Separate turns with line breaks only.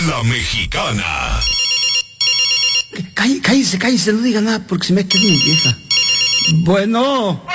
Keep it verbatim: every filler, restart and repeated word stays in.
La Mexicana.
Cállese, cállese, no diga nada porque se me queda mi vieja. Bueno.